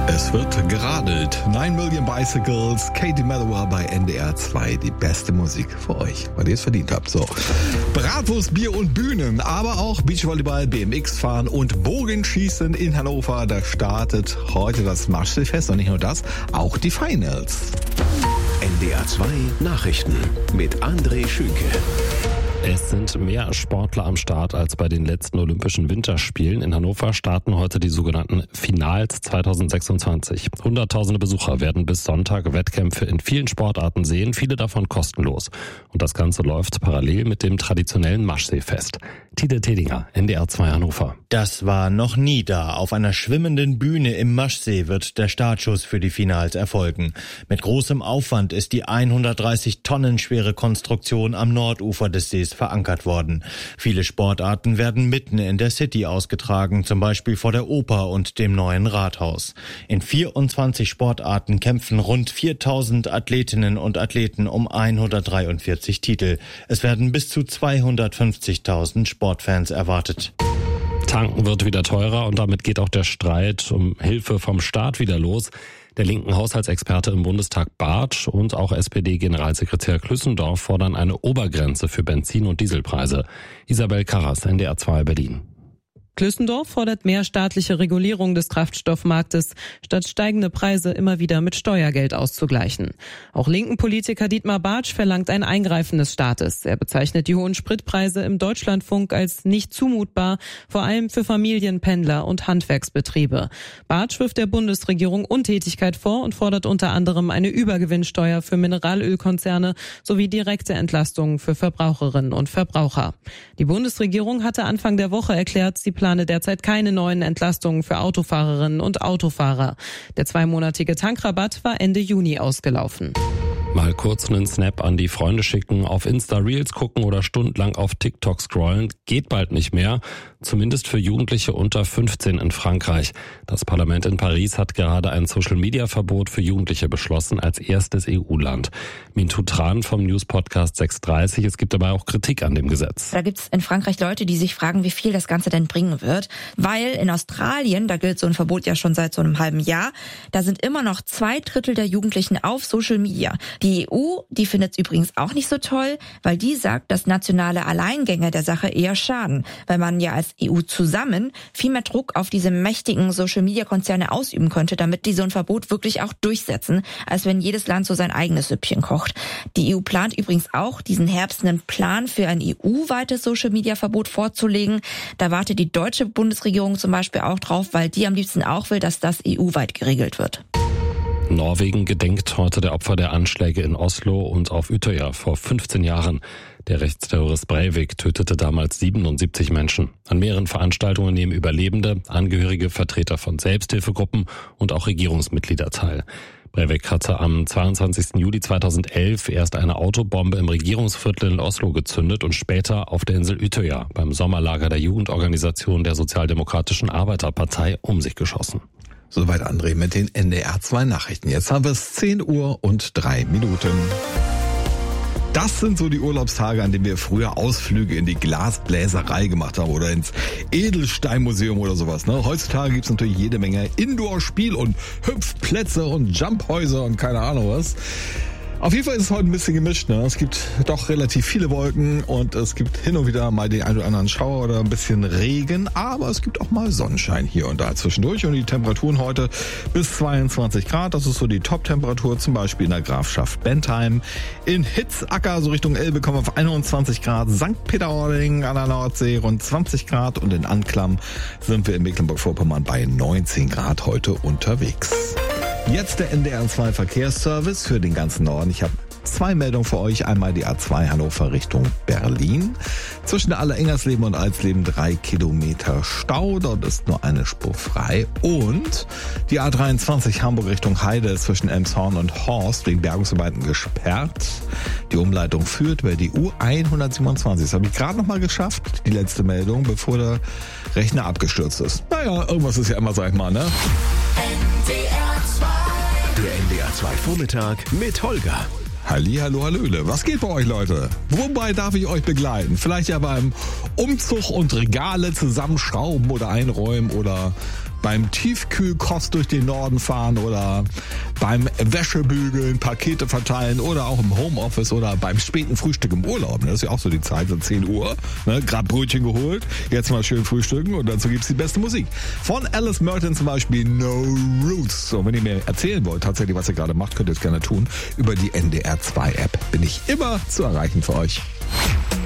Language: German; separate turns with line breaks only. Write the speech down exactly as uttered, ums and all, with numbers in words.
Es wird geradelt. Nine Million Bicycles, Katie Melua bei N D R zwei. Die beste Musik für euch, weil ihr es verdient habt. So. Bratwurst, Bier und Bühnen, aber auch Beachvolleyball, B M X-Fahren und Bogenschießen in Hannover. Da startet heute das Maschsee-Fest und nicht nur das, auch die Finals.
N D R zwei Nachrichten mit André Schünke.
Es sind mehr Sportler am Start als bei den letzten Olympischen Winterspielen. In Hannover starten heute die sogenannten Finals zwanzig sechsundzwanzig. Hunderttausende Besucher werden bis Sonntag Wettkämpfe in vielen Sportarten sehen, viele davon kostenlos. Und das Ganze läuft parallel mit dem traditionellen Maschsee-Fest. Tide Tedinger, N D R zwei Hannover.
Das war noch nie da. Auf einer schwimmenden Bühne im Maschsee wird der Startschuss für die Finals erfolgen. Mit großem Aufwand ist die hundertdreißig Tonnen schwere Konstruktion am Nordufer des Sees verankert worden. Viele Sportarten werden mitten in der City ausgetragen, zum Beispiel vor der Oper und dem neuen Rathaus. In vierundzwanzig Sportarten kämpfen rund viertausend Athletinnen und Athleten um hundertdreiundvierzig Titel. Es werden bis zu zweihundertfünfzigtausend Sportfans erwartet.
Tanken wird wieder teurer und damit geht auch der Streit um Hilfe vom Staat wieder los. Der linken Haushaltsexperte im Bundestag Bartsch und auch S P D-Generalsekretär Klüssendorf fordern eine Obergrenze für Benzin- und Dieselpreise. Isabel Karras, N D R zwei Berlin.
Klüssendorf fordert mehr staatliche Regulierung des Kraftstoffmarktes, statt steigende Preise immer wieder mit Steuergeld auszugleichen. Auch linken Politiker Dietmar Bartsch verlangt ein Eingreifen des Staates. Er bezeichnet die hohen Spritpreise im Deutschlandfunk als nicht zumutbar, vor allem für Familien, Pendler und Handwerksbetriebe. Bartsch wirft der Bundesregierung Untätigkeit vor und fordert unter anderem eine Übergewinnsteuer für Mineralölkonzerne sowie direkte Entlastungen für Verbraucherinnen und Verbraucher. Die Bundesregierung hatte Anfang der Woche erklärt, sie plane derzeit keine neuen Entlastungen für Autofahrerinnen und Autofahrer. Der zweimonatige Tankrabatt war Ende Juni ausgelaufen.
Mal kurz einen Snap an die Freunde schicken, auf Insta-Reels gucken oder stundenlang auf TikTok scrollen, geht bald nicht mehr. Zumindest für Jugendliche unter fünfzehn in Frankreich. Das Parlament in Paris hat gerade ein Social-Media-Verbot für Jugendliche beschlossen, als erstes E U-Land. Mintu Tran vom News-Podcast sechs dreißig. Es gibt dabei auch Kritik an dem Gesetz.
Da gibt es in Frankreich Leute, die sich fragen, wie viel das Ganze denn bringen wird. Weil in Australien, da gilt so ein Verbot ja schon seit so einem halben Jahr, da sind immer noch zwei Drittel der Jugendlichen auf Social Media. Die E U, die findet es übrigens auch nicht so toll, weil die sagt, dass nationale Alleingänge der Sache eher schaden, weil man ja als E U zusammen viel mehr Druck auf diese mächtigen Social-Media-Konzerne ausüben könnte, damit die so ein Verbot wirklich auch durchsetzen, als wenn jedes Land so sein eigenes Süppchen kocht. Die E U plant übrigens auch, diesen Herbst einen Plan für ein E U-weites Social-Media-Verbot vorzulegen. Da wartet die deutsche Bundesregierung zum Beispiel auch drauf, weil die am liebsten auch will, dass das E U-weit geregelt wird.
Norwegen gedenkt heute der Opfer der Anschläge in Oslo und auf Utøya vor fünfzehn Jahren. Der Rechtsterrorist Breivik tötete damals siebenundsiebzig Menschen. An mehreren Veranstaltungen nehmen Überlebende, Angehörige, Vertreter von Selbsthilfegruppen und auch Regierungsmitglieder teil. Breivik hatte am zweiundzwanzigsten Juli zweitausendelf erst eine Autobombe im Regierungsviertel in Oslo gezündet und später auf der Insel Utøya beim Sommerlager der Jugendorganisation der Sozialdemokratischen Arbeiterpartei um sich geschossen.
Soweit André mit den N D R zwei Nachrichten. Jetzt haben wir es zehn Uhr und drei Minuten. Das sind so die Urlaubstage, an denen wir früher Ausflüge in die Glasbläserei gemacht haben oder ins Edelsteinmuseum oder sowas. Ne? Heutzutage gibt's natürlich jede Menge Indoor-Spiel und Hüpfplätze und Jumphäuser und keine Ahnung was. Auf jeden Fall ist es heute ein bisschen gemischt. Ne? Es gibt doch relativ viele Wolken und es gibt hin und wieder mal den einen oder anderen Schauer oder ein bisschen Regen. Aber es gibt auch mal Sonnenschein hier und da zwischendurch. Und die Temperaturen heute bis zweiundzwanzig Grad. Das ist so die Top-Temperatur, zum Beispiel in der Grafschaft Bentheim. In Hitzacker, so Richtung Elbe, kommen wir auf einundzwanzig Grad. Sankt Peter-Ording an der Nordsee rund zwanzig Grad. Und in Anklam sind wir in Mecklenburg-Vorpommern bei neunzehn Grad heute unterwegs. Jetzt der N D R zwei Verkehrsservice für den ganzen Norden. Ich habe zwei Meldungen für euch. Einmal die A zwei Hannover Richtung Berlin. Zwischen Allerengersleben und Alsleben drei Kilometer Stau. Dort ist nur eine Spur frei. Und die A dreiundzwanzig Hamburg Richtung Heide ist zwischen Elmshorn und Horst wegen Bergungsarbeiten gesperrt. Die Umleitung führt über die U hundertsiebenundzwanzig. Das habe ich gerade noch mal geschafft, die letzte Meldung, bevor der Rechner abgestürzt ist. Naja, irgendwas ist ja immer, sag ich mal, ne?
Der N D R zwei Vormittag mit Holger.
Halli, hallo, hallöle. Was geht bei euch, Leute? Wobei darf ich euch begleiten? Vielleicht ja beim Umzug und Regale zusammenschrauben oder einräumen oder beim Tiefkühlkost durch den Norden fahren oder beim Wäschebügeln, Pakete verteilen oder auch im Homeoffice oder beim späten Frühstück im Urlaub. Das ist ja auch so die Zeit, so zehn Uhr. Ne? Gerade Brötchen geholt, jetzt mal schön frühstücken und dazu gibt's die beste Musik. Von Alice Merton zum Beispiel No Roots. Und wenn ihr mir erzählen wollt, tatsächlich, was ihr gerade macht, könnt ihr es gerne tun. Über die N D R zwei App bin ich immer zu erreichen für euch.